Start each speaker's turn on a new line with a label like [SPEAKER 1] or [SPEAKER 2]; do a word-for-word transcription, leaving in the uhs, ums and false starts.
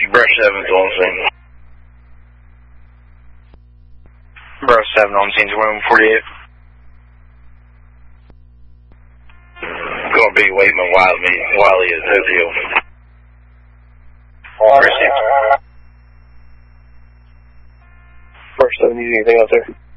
[SPEAKER 1] Brush seven's on scene. Brush seven on scene, twenty-one forty-eight. Gonna be waiting a while, me, while he is Tokyo. Received. Brush seven, you need anything out there?